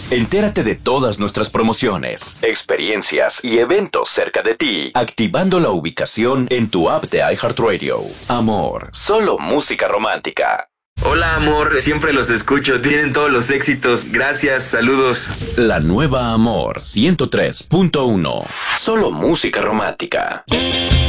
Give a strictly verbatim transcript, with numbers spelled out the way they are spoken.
Entérate de todas nuestras promociones, experiencias y eventos cerca de ti, activando la ubicación en tu app de iHeartRadio. Amor, solo música romántica. Hola amor, siempre los escucho, tienen todos los éxitos, gracias, saludos. La nueva Amor ciento tres punto uno, solo música romántica.